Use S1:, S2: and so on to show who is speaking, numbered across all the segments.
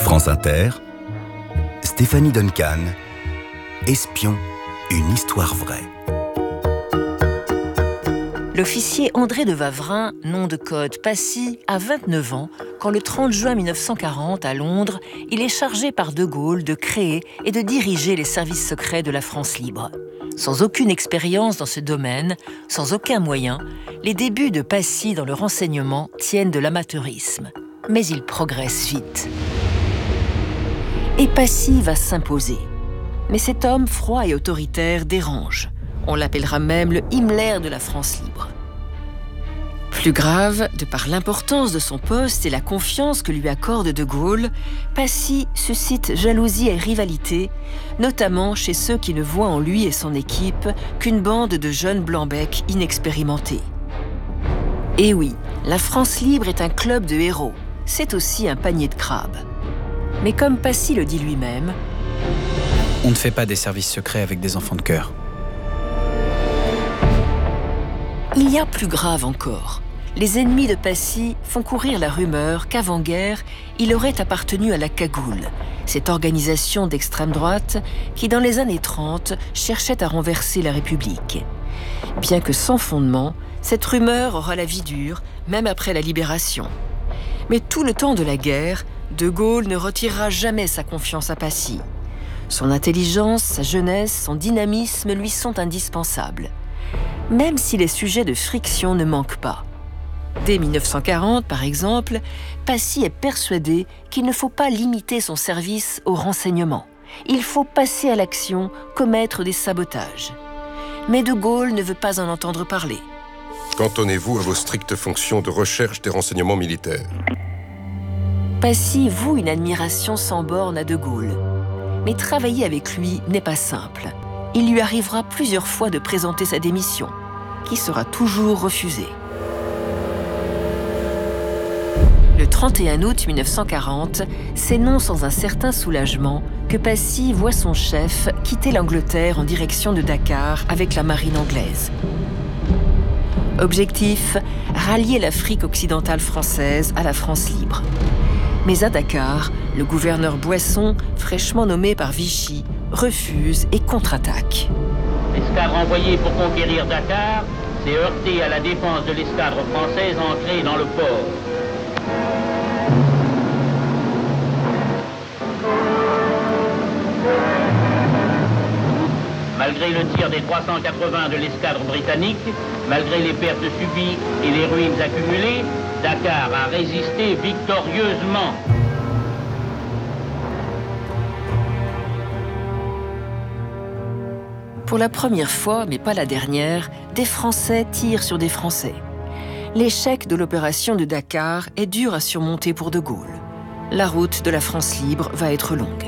S1: France Inter, Stéphanie Duncan, Espion, une histoire vraie.
S2: L'officier André de Wavrin, nom de code Passy, a 29 ans quand le 30 juin 1940, à Londres, il est chargé par De Gaulle de créer et de diriger les services secrets de la France libre. Sans aucune expérience dans ce domaine, sans aucun moyen, les débuts de Passy dans le renseignement tiennent de l'amateurisme. Mais il progresse vite. Et Passy va s'imposer. Mais cet homme froid et autoritaire dérange. On l'appellera même le Himmler de la France libre. Plus grave, de par l'importance de son poste et la confiance que lui accorde De Gaulle, Passy suscite jalousie et rivalité, notamment chez ceux qui ne voient en lui et son équipe qu'une bande de jeunes blancs-becs inexpérimentés. Et oui, la France libre est un club de héros, c'est aussi un panier de crabes. Mais comme Passy le dit lui-même,
S3: on ne fait pas des services secrets avec des enfants de cœur.
S2: Il y a plus grave encore. Les ennemis de Passy font courir la rumeur qu'avant-guerre, il aurait appartenu à la Cagoule, cette organisation d'extrême droite qui, dans les années 30, cherchait à renverser la République. Bien que sans fondement, cette rumeur aura la vie dure, même après la libération. Mais tout le temps de la guerre, De Gaulle ne retirera jamais sa confiance à Passy. Son intelligence, sa jeunesse, son dynamisme lui sont indispensables. Même si les sujets de friction ne manquent pas. Dès 1940, par exemple, Passy est persuadé qu'il ne faut pas limiter son service au renseignement. Il faut passer à l'action, commettre des sabotages. Mais De Gaulle ne veut pas en entendre parler.
S4: Cantonnez-vous à vos strictes fonctions de recherche des renseignements militaires.
S2: Passy voue une admiration sans borne à De Gaulle. Mais travailler avec lui n'est pas simple. Il lui arrivera plusieurs fois de présenter sa démission, qui sera toujours refusée. Le 31 août 1940, c'est non sans un certain soulagement que Passy voit son chef quitter l'Angleterre en direction de Dakar avec la marine anglaise. Objectif, rallier l'Afrique occidentale française à la France libre. Mais à Dakar, le gouverneur Boisson, fraîchement nommé par Vichy, refuse et contre-attaque.
S5: L'escadre envoyée pour conquérir Dakar s'est heurtée à la défense de l'escadre française ancrée dans le port. Malgré le tir des 380 de l'escadre britannique, malgré les pertes subies et les ruines accumulées, Dakar a résisté victorieusement.
S2: Pour la première fois, mais pas la dernière, des Français tirent sur des Français. L'échec de l'opération de Dakar est dur à surmonter pour De Gaulle. La route de la France libre va être longue.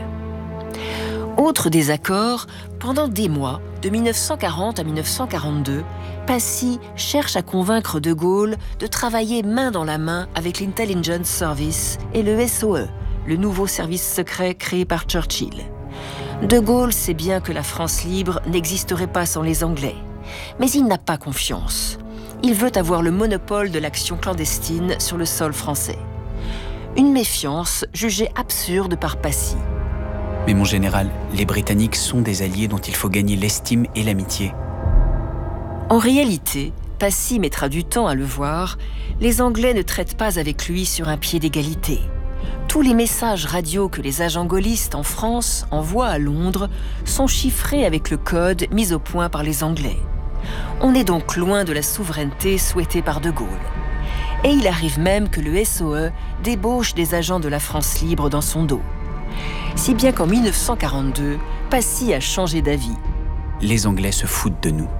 S2: Autre désaccord, pendant des mois, de 1940 à 1942, Passy cherche à convaincre De Gaulle de travailler main dans la main avec l'Intelligence Service et le SOE, le nouveau service secret créé par Churchill. De Gaulle sait bien que la France libre n'existerait pas sans les Anglais, mais il n'a pas confiance. Il veut avoir le monopole de l'action clandestine sur le sol français. Une méfiance jugée absurde par Passy.
S3: Mais mon général, les Britanniques sont des alliés dont il faut gagner l'estime et l'amitié.
S2: En réalité, Passy mettra du temps à le voir, les Anglais ne traitent pas avec lui sur un pied d'égalité. Tous les messages radio que les agents gaullistes en France envoient à Londres sont chiffrés avec le code mis au point par les Anglais. On est donc loin de la souveraineté souhaitée par De Gaulle. Et il arrive même que le SOE débauche des agents de la France libre dans son dos. Si bien qu'en 1942, Passy a changé d'avis.
S3: Les Anglais se foutent de nous.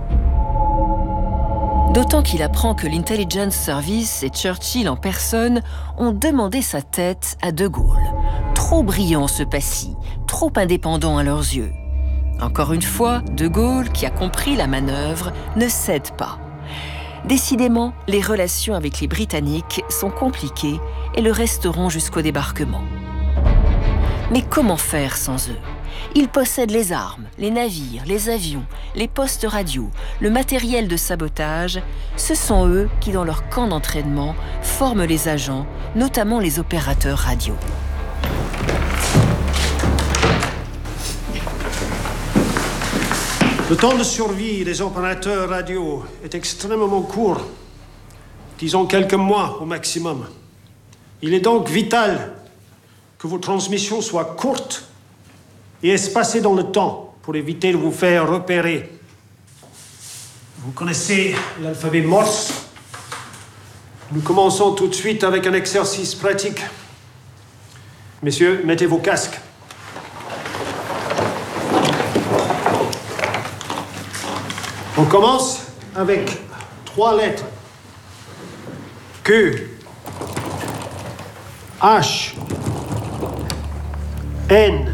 S2: D'autant qu'il apprend que l'Intelligence Service et Churchill en personne ont demandé sa tête à De Gaulle. Trop brillant ce Passy, trop indépendant à leurs yeux. Encore une fois, De Gaulle, qui a compris la manœuvre, ne cède pas. Décidément, les relations avec les Britanniques sont compliquées et le resteront jusqu'au débarquement. Mais comment faire sans eux ? Ils possèdent les armes, les navires, les avions, les postes radio, le matériel de sabotage. Ce sont eux qui, dans leur camp d'entraînement, forment les agents, notamment les opérateurs radio.
S6: Le temps de survie des opérateurs radio est extrêmement court, disons quelques mois au maximum. Il est donc vital que vos transmissions soient courtes et espacées dans le temps pour éviter de vous faire repérer. Vous connaissez l'alphabet Morse. Nous commençons tout de suite avec un exercice pratique. Messieurs, mettez vos casques. On commence avec 3 lettres. Q, H, N.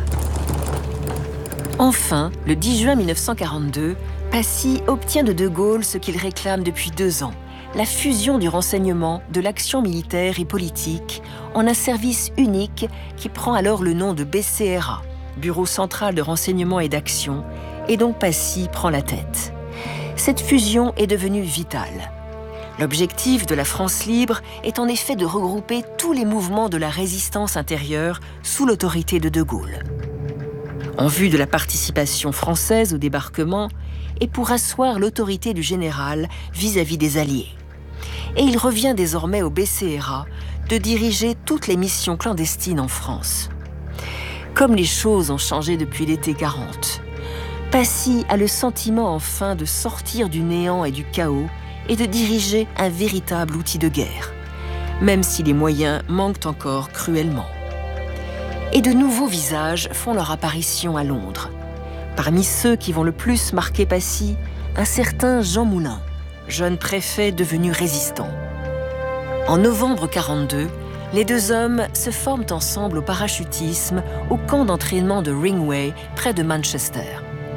S2: Enfin, le 10 juin 1942, Passy obtient de Gaulle ce qu'il réclame depuis 2 ans, la fusion du renseignement, de l'action militaire et politique, en un service unique qui prend alors le nom de BCRA, Bureau central de renseignement et d'action, et dont Passy prend la tête. Cette fusion est devenue vitale. L'objectif de la France libre est en effet de regrouper tous les mouvements de la résistance intérieure sous l'autorité de Gaulle. En vue de la participation française au débarquement et pour asseoir l'autorité du général vis-à-vis des Alliés. Et il revient désormais au BCRA de diriger toutes les missions clandestines en France. Comme les choses ont changé depuis l'été 40, Passy a le sentiment enfin de sortir du néant et du chaos et de diriger un véritable outil de guerre, même si les moyens manquent encore cruellement. Et de nouveaux visages font leur apparition à Londres. Parmi ceux qui vont le plus marquer Passy, un certain Jean Moulin, jeune préfet devenu résistant. En novembre 42, les 2 hommes se forment ensemble au parachutisme au camp d'entraînement de Ringway, près de Manchester.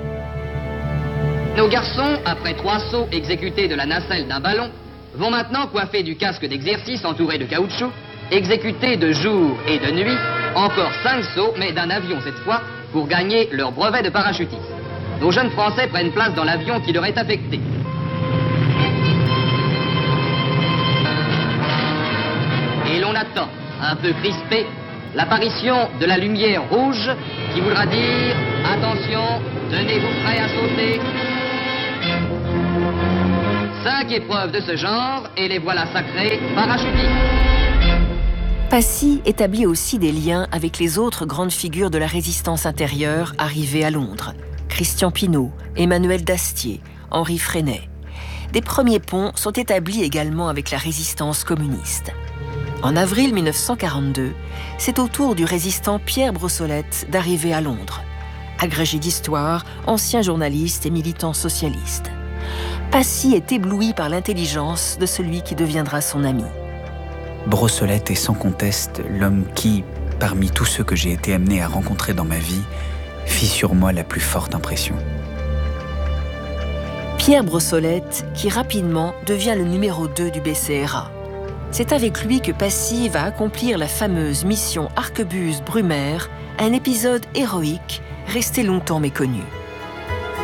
S7: Nos garçons, après 3 sauts exécutés de la nacelle d'un ballon, vont maintenant, coiffés du casque d'exercice entouré de caoutchouc, exécuter de jour et de nuit encore 5 sauts, mais d'un avion cette fois, pour gagner leur brevet de parachutiste. Nos jeunes Français prennent place dans l'avion qui leur est affecté. Et l'on attend, un peu crispé, l'apparition de la lumière rouge qui voudra dire « Attention, tenez-vous prêts à sauter ». 5 épreuves de ce genre et les voilà sacrés parachutistes.
S2: Passy établit aussi des liens avec les autres grandes figures de la résistance intérieure arrivées à Londres. Christian Pineau, Emmanuel Dastier, Henri Freinet. Des premiers ponts sont établis également avec la résistance communiste. En avril 1942, c'est au tour du résistant Pierre Brossolette d'arriver à Londres. Agrégé d'histoire, ancien journaliste et militant socialiste. Passy est ébloui par l'intelligence de celui qui deviendra son ami.
S3: Brossolette est sans conteste l'homme qui, parmi tous ceux que j'ai été amené à rencontrer dans ma vie, fit sur moi la plus forte impression.
S2: Pierre Brossolette, qui rapidement devient le numéro 2 du BCRA. C'est avec lui que Passy va accomplir la fameuse mission Arquebuse-Brumaire, un épisode héroïque resté longtemps méconnu.